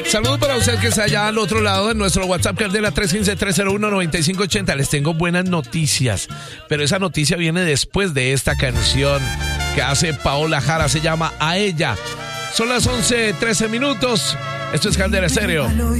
Saludos para usted que está allá al otro lado de nuestro WhatsApp, que es de la 315-301-9580. Les tengo buenas noticias, pero esa noticia viene después de esta canción que hace Paola Jara, se llama A Ella. Son las 11:13. Esto es Caldera Estéreo.